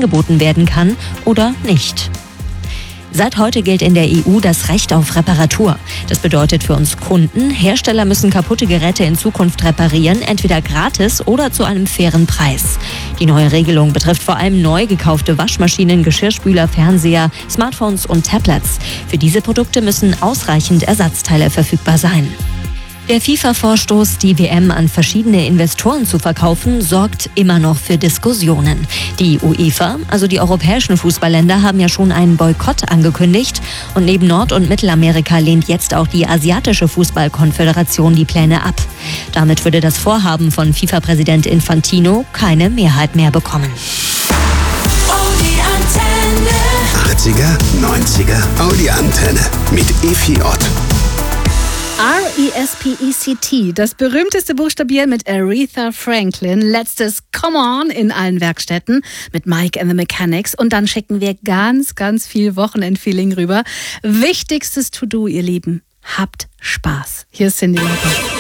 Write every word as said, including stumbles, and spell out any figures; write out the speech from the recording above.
angeboten werden kann oder nicht. Seit heute gilt in der E U das Recht auf Reparatur. Das bedeutet für uns Kunden, Hersteller müssen kaputte Geräte in Zukunft reparieren, entweder gratis oder zu einem fairen Preis. Die neue Regelung betrifft vor allem neu gekaufte Waschmaschinen, Geschirrspüler, Fernseher, Smartphones und Tablets. Für diese Produkte müssen ausreichend Ersatzteile verfügbar sein. Der FIFA-Vorstoß, die W M an verschiedene Investoren zu verkaufen, sorgt immer noch für Diskussionen. Die UEFA, also die europäischen Fußballländer, haben ja schon einen Boykott angekündigt. Und neben Nord- und Mittelamerika lehnt jetzt auch die Asiatische Fußballkonföderation die Pläne ab. Damit würde das Vorhaben von FIFA-Präsident Infantino keine Mehrheit mehr bekommen. achtziger, neunziger Audi-Antenne mit Effi Ott. R E S P E C T, das berühmteste Buchstabieren mit Aretha Franklin, letztes Come On in allen Werkstätten mit Mike and the Mechanics und dann schicken wir ganz, ganz viel Wochenendfeeling rüber. Wichtigstes To-Do, ihr Lieben, habt Spaß. Hier ist Cyndi Lauper.